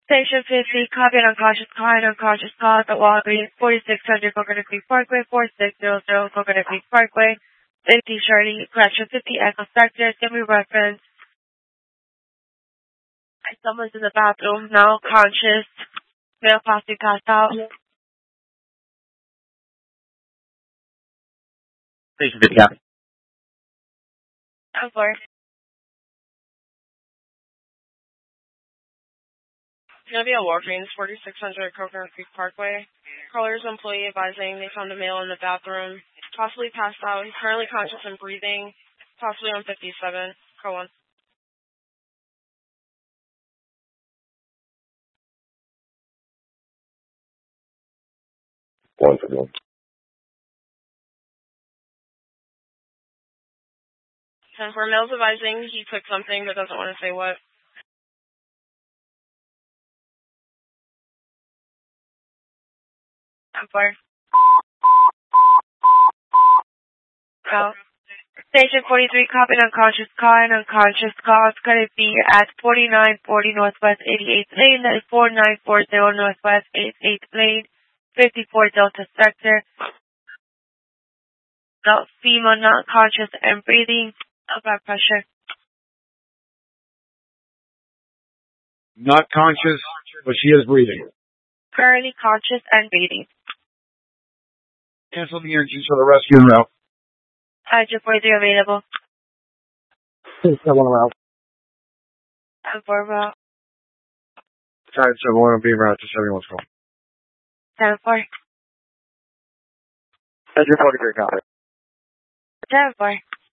Station 50, copy an unconscious car and unconscious cause at Walgreens, 4600 Coconut Creek Parkway, 4600 Coconut Creek Parkway, 50 Shirley, correction 50 Echo Sector, give me reference. Someone's in the bathroom, now conscious, male possibly passed out. Station 50, copy. I'm sorry. It's going to be a Walgreens, 4600 Coconut Creek Parkway. Caller's employee advising they found a male in the bathroom, possibly passed out. He's currently conscious and breathing, possibly on 57. Call 1. One for one. And for male's advising, he took something but doesn't want to say what. I'm sorry. Oh. Station 43, copy an unconscious car and unconscious cause. Could it be at 4940 Northwest 88th Lane? That is 4940 Northwest 88th Lane, 54 Delta Sector. No, female, not conscious and breathing. Blood pressure. Not conscious, but she is breathing. Currently conscious and breathing. Cancel the engines for the rescue en route. Hydro 43 available. Please, 7 route. And for route. Tide 71 will be en route to 71's call. 74. Hydro 43, copy. 74.